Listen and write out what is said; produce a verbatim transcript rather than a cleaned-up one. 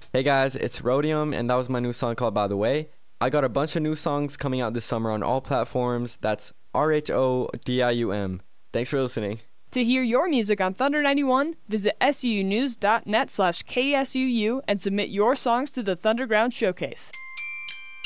Hey guys, it's Rhodium, and that was my new song called By the Way. I got a bunch of new songs coming out this summer on all platforms. That's R H O D I U M. Thanks for listening. To hear your music on Thunder ninety-one, visit S U U news dot net slash K S U U and submit your songs to the Thunderground Showcase.